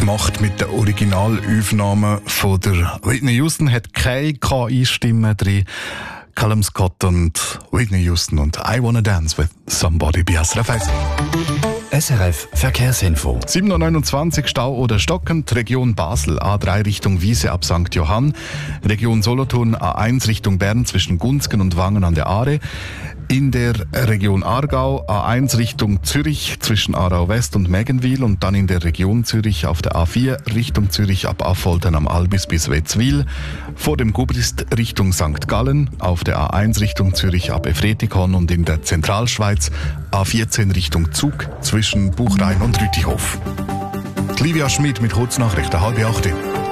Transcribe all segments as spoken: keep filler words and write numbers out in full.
gemacht mit der Originalaufnahme von der Whitney Houston, hat keine K I-Stimme drin. Callum Scott und Whitney Houston und I Wanna Dance with Somebody bei S R F eins. S R F Verkehrsinfo. sieben Uhr neunundzwanzig Stau oder stockend. Region Basel A drei Richtung Wiese ab Sankt Johann. Region Solothurn A eins Richtung Bern zwischen Gunzgen und Wangen an der Aare. In der Region Aargau A eins Richtung Zürich zwischen Aarau West und Mägenwil und dann in der Region Zürich auf der A vier Richtung Zürich ab Affoltern am Albis bis Wetzwil. Vor dem Gubrist Richtung Sankt Gallen, auf der A eins Richtung Zürich ab Efretikon und in der Zentralschweiz A vierzehn Richtung Zug zwischen Buchrain und Rütihof. Livia Schmid mit Kurznachrichten, halb acht.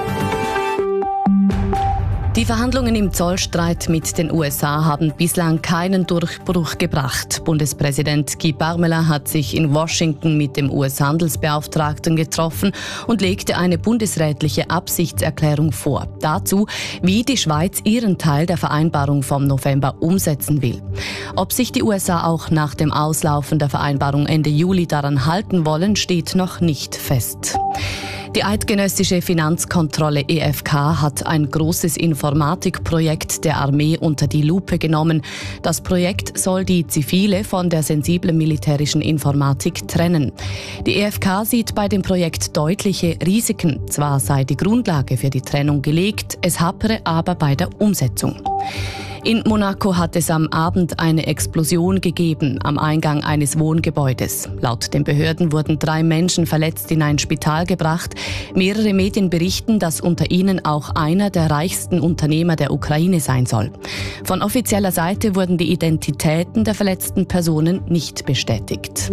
Die Verhandlungen im Zollstreit mit den U S A haben bislang keinen Durchbruch gebracht. Bundespräsident Guy Parmelin hat sich in Washington mit dem U S-Handelsbeauftragten getroffen und legte eine bundesrätliche Absichtserklärung vor. Dazu, wie die Schweiz ihren Teil der Vereinbarung vom November umsetzen will. Ob sich die U S A auch nach dem Auslaufen der Vereinbarung Ende Juli daran halten wollen, steht noch nicht fest. Die eidgenössische Finanzkontrolle E F K hat ein großes Informatikprojekt der Armee unter die Lupe genommen. Das Projekt soll die zivile von der sensiblen militärischen Informatik trennen. Die E F K sieht bei dem Projekt deutliche Risiken. Zwar sei die Grundlage für die Trennung gelegt, es hapere aber bei der Umsetzung. In Monaco hat es am Abend eine Explosion gegeben am Eingang eines Wohngebäudes. Laut den Behörden wurden drei Menschen verletzt in ein Spital gebracht. Mehrere Medien berichten, dass unter ihnen auch einer der reichsten Unternehmer der Ukraine sein soll. Von offizieller Seite wurden die Identitäten der verletzten Personen nicht bestätigt.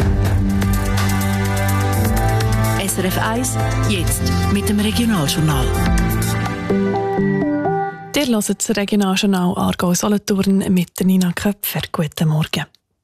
S R F eins, jetzt mit dem Regionaljournal. Ihr hört das Regionaljournal Aargau-Solothurn mit Nina Köpfer. Guten Morgen.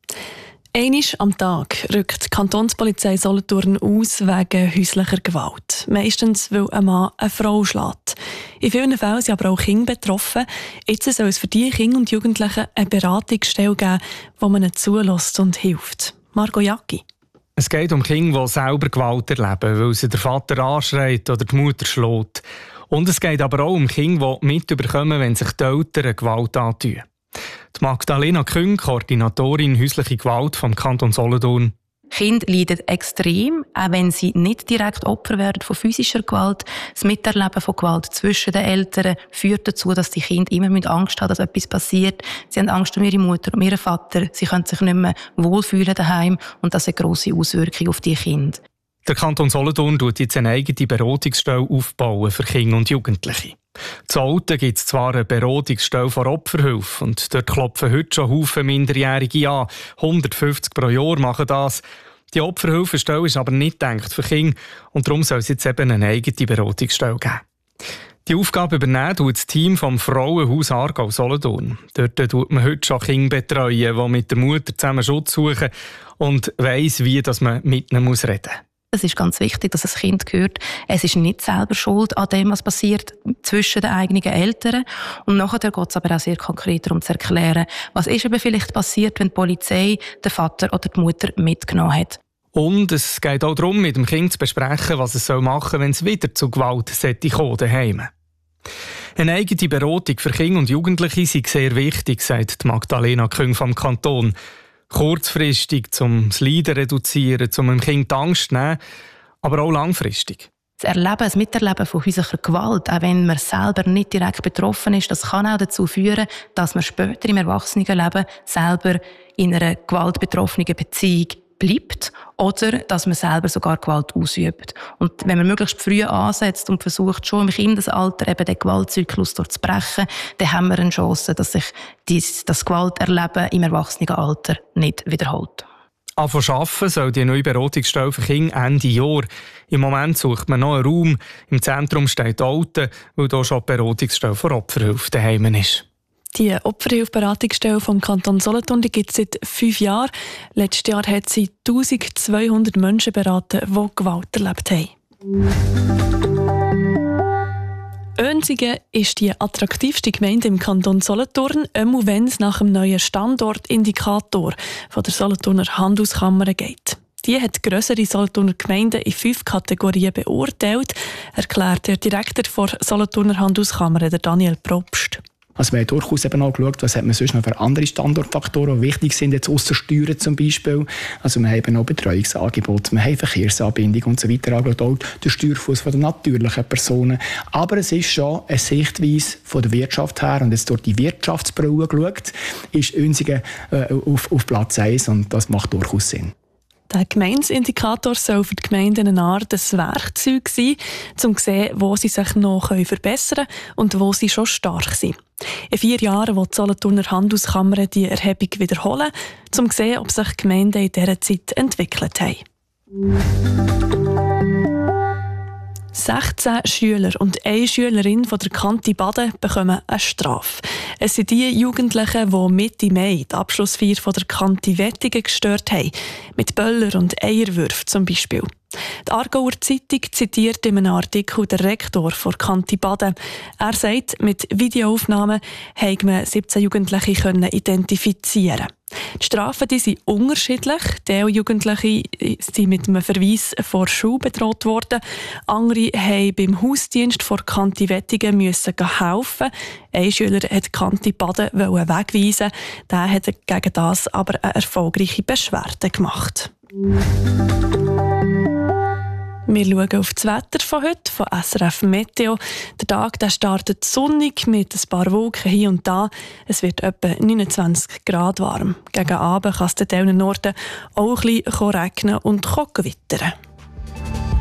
Einmal am Tag rückt die Kantonspolizei Solothurn aus wegen häuslicher Gewalt. Meistens, weil ein Mann eine Frau schlägt. In vielen Fällen sind aber auch Kinder betroffen. Jetzt soll es für diese Kinder und Jugendlichen eine Beratungsstelle geben, wo man ihnen zulässt und hilft. Margot Jacki. Es geht um Kinder, die selber Gewalt erleben, weil sie der Vater anschreit oder die Mutter schlägt. Und es geht aber auch um Kinder, die mitbekommen, wenn sich die Eltern Gewalt antun. Die Magdalena Küng, Koordinatorin häusliche Gewalt vom Kanton Solothurn. Kinder leiden extrem, auch wenn sie nicht direkt Opfer werden von physischer Gewalt. Das Miterleben von Gewalt zwischen den Eltern führt dazu, dass die Kinder immer Angst haben, dass etwas passiert. Sie haben Angst um ihre Mutter, um ihren Vater. Sie können sich nicht mehr wohlfühlen daheim und das hat grosse Auswirkungen auf die Kinder. Der Kanton Solothurn tut jetzt eine eigene Beratungsstelle aufbauen für Kinder und Jugendliche. Zu Alten gibt es zwar eine Beratungsstelle vor Opferhilfe und dort klopfen heute schon Haufen Minderjährige an. hundertfünfzig pro Jahr machen das. Die Opferhilfestelle ist aber nicht gedacht für Kinder und darum soll es jetzt eben eine eigene Beratungsstelle geben. Die Aufgabe übernehmen tut das Team vom Frauenhaus Aargau-Solothurn. Dort tut man heute schon Kinder betreuen, die mit der Mutter zusammen Schutz suchen und weiss, wie dass man mit ihnen reden muss. Es ist ganz wichtig, dass das Kind hört, es ist nicht selber schuld an dem, was passiert zwischen den eigenen Eltern. Und nachher geht es aber auch sehr konkret darum zu erklären, was ist eben vielleicht passiert, wenn die Polizei den Vater oder die Mutter mitgenommen hat. Und es geht auch darum, mit dem Kind zu besprechen, was es machen soll, wenn es wieder zu Gewalt kommen daheim. Eine eigene Beratung für Kinder und Jugendliche ist sehr wichtig, sagt Magdalena Küng vom Kanton. Kurzfristig, um das Leiden zu reduzieren, um dem Kind die Angst zu nehmen, aber auch langfristig. Das Erleben, das Miterleben von häuslicher Gewalt, auch wenn man selber nicht direkt betroffen ist, das kann auch dazu führen, dass man später im Erwachsenenleben selber in einer gewaltbetroffenen Beziehung bleibt oder dass man selber sogar Gewalt ausübt. Und wenn man möglichst früh ansetzt und versucht, schon im Kindesalter eben den Gewaltzyklus durchzubrechen, dann haben wir eine Chance, dass sich dies, das Gewalterleben im Erwachsenenalter nicht wiederholt. Anfangen arbeiten soll die neue Beratungsstelle für Kinder Ende Jahr. Im Moment sucht man noch einen Raum. Im Zentrum steht Alten, weil hier schon die Beratungsstelle für Opferhilfe daheim ist. Die Opferhilfe-Beratungsstelle vom Kanton Solothurn gibt es seit fünf Jahren. Letztes Jahr hat sie eintausendzweihundert Menschen beraten, die Gewalt erlebt haben. Oensingen ist die attraktivste Gemeinde im Kanton Solothurn, auch wenn es nach dem neuen Standortindikator von der Solothurner Handelskammer geht. Die hat grössere Solothurner Gemeinden in fünf Kategorien beurteilt, erklärt der Direktor der Solothurner Handelskammer, der Daniel Probst. Also wir haben durchaus eben auch geschaut, was hat man sonst noch für andere Standortfaktoren, die wichtig sind, jetzt ausser Steuern zum Beispiel. Also wir haben eben auch Betreuungsangebote, wir haben Verkehrsanbindung und so weiter angeschaut, auch den Steuerfuss von den natürlichen Personen. Aber es ist schon eine Sichtweise von der Wirtschaft her, und jetzt durch die Wirtschaftsbrille geschaut, ist Unsingen äh, auf, auf Platz eins, und das macht durchaus Sinn. Der Gemeindeindikator soll für die Gemeinden eine Art des Werkzeug sein, um zu sehen, wo sie sich noch verbessern können und wo sie schon stark sind. In vier Jahren will die Solothurner Handelskammer die Erhebung wiederholen, um zu sehen, ob sich Gemeinden in dieser Zeit entwickelt haben. sechzehn Schüler und eine Schülerin von der Kante Baden bekommen eine Strafe. Es sind die Jugendlichen, die Mitte Mai die Abschlussfeier von der Kante Wettigen gestört haben. Mit Böller und Eierwürfen zum Beispiel. Die Aargauer Zeitung zitiert in einem Artikel den Rektor von Kante Baden. Er sagt, mit Videoaufnahmen konnte man siebzehn Jugendliche identifizieren. Die Strafen die sind unterschiedlich. Die Jugendliche sind mit einem Verweis vor Schule bedroht worden. Andere mussten beim Hausdienst vor Kante Wettigen helfen. Ein Schüler hat Kante Baden wegweisen. Der hat gegen das aber eine erfolgreiche Beschwerde gemacht. Wir schauen auf das Wetter von heute, von S R F Meteo. Der Tag der startet sonnig mit ein paar Wolken hier und da. Es wird etwa neunundzwanzig Grad warm. Gegen Abend kann es in den Norden auch ein bisschen regnen und gewittern.